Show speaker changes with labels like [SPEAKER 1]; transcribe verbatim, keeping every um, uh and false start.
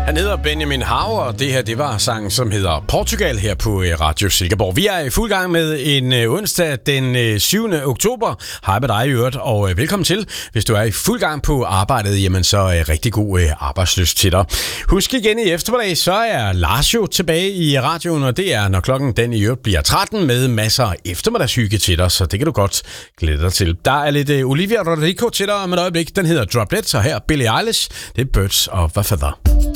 [SPEAKER 1] Han hedder Benjamin Haver, og det her, det var sangen, som hedder Portugal her på Radio Silkeborg. Vi er i fuld gang med en øh, onsdag den øh, syvende oktober. Hej med dig i øvrigt, og øh, velkommen til. Hvis du er i fuld gang på arbejdet, jamen så øh, rigtig god øh, arbejdslyst til dig. Husk igen i eftermiddag, så er Lars jo tilbage i radioen, og det er, når klokken den i øvrigt bliver tretten, med masser af eftermiddagshygge til dig, så det kan du godt glæde dig til. Der er lidt øh, Olivia Rodrigo til dig om et øjeblik. Den hedder Droplet, så her Billie Eilish. Det er Birds of a Feather.